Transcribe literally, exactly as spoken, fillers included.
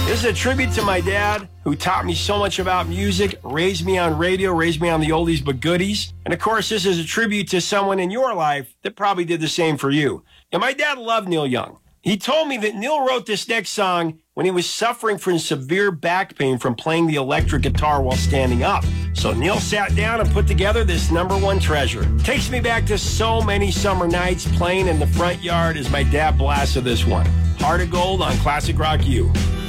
This is a tribute to my dad, who taught me so much about music, raised me on radio, raised me on the oldies but goodies. And of course, this is a tribute to someone in your life that probably did the same for you. And my dad loved Neil Young. He told me that Neil wrote this next song when he was suffering from severe back pain from playing the electric guitar while standing up. So Neil sat down and put together this number one treasure. Takes me back to so many summer nights playing in the front yard as my dad blasted this one. Heart of Gold on Classic Rock U.